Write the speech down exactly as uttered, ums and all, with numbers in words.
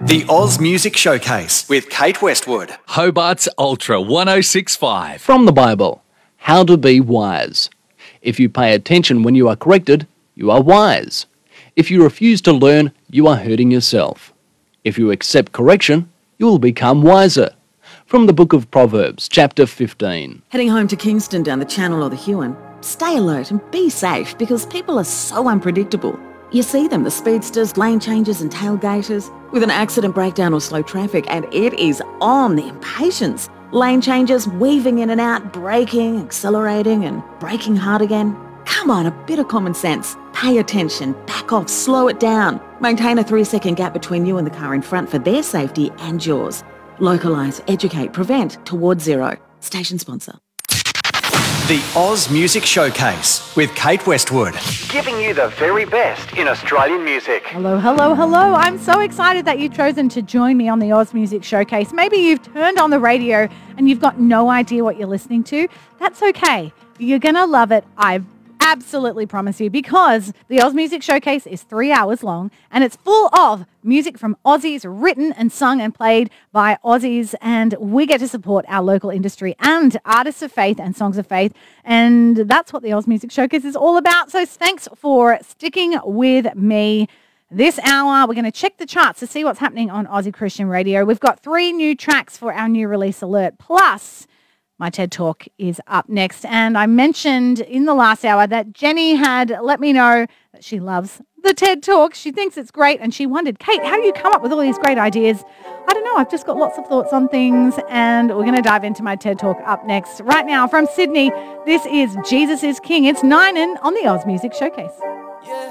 The Oz Music Showcase with Kate Westwood. Hobart's Ultra one oh six point five. From the Bible, how to be wise. If you pay attention when you are corrected, you are wise. If you refuse to learn, you are hurting yourself. If you accept correction, you will become wiser. From the book of Proverbs, chapter fifteen. Heading home to Kingston down the Channel or the Huon, stay alert and be safe because people are so unpredictable. You see them, the speedsters, lane changers and tailgaters, with an accident, breakdown or slow traffic, and it is on, the impatience. Lane changers weaving in and out, braking, accelerating and braking hard again. Come on, a bit of common sense. Pay attention, back off, slow it down. Maintain a three-second gap between you and the car in front for their safety and yours. Localise, educate, prevent, towards zero. Station sponsor. The Oz Music Showcase with Kate Westwood. Giving you the very best in Australian music. Hello, hello, hello. I'm so excited that you've chosen to join me on the Oz Music Showcase. Maybe you've turned on the radio and you've got no idea what you're listening to. That's okay. You're going to love it. I absolutely promise you, because the Oz Music Showcase is three hours long and it's full of music from Aussies, written and sung and played by Aussies, and we get to support our local industry and artists of faith and songs of faith, and that's what the Oz Music Showcase is all about. So thanks for sticking with me this hour. We're going to check the charts to see what's happening on Aussie Christian Radio. We've got three new tracks for our new release alert, plus my TED Talk is up next. And I mentioned in the last hour that Jenny had let me know that she loves the TED Talk. She thinks it's great. And she wondered, Kate, how do you come up with all these great ideas? I don't know. I've just got lots of thoughts on things. And we're going to dive into my TED Talk up next. Right now from Sydney, this is Jesus is King. It's nine and on the Oz Music Showcase.